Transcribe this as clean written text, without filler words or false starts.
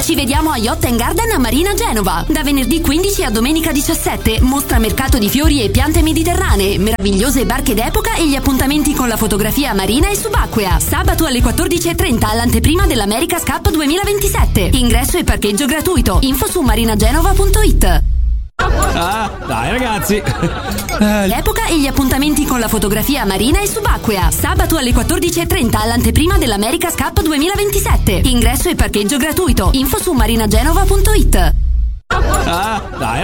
Ci vediamo a Yacht Garden a Marina Genova. Da venerdì 15 a domenica 17, mostra mercato di fiori e piante mediterranee, meravigliose barche d'epoca e gli appuntamenti con la fotografia marina e subacquea. Sabato alle 14:30 all'anteprima dell'America's Cup 2027. Ingresso e parcheggio gratuito. Info su marinagenova.it. Dai ragazzi. L'epoca e gli appuntamenti con la fotografia marina e subacquea. Sabato alle 14:30 all'anteprima dell'America's Cup 2027. Ingresso e parcheggio gratuito. Info su marinagenova.it. Dai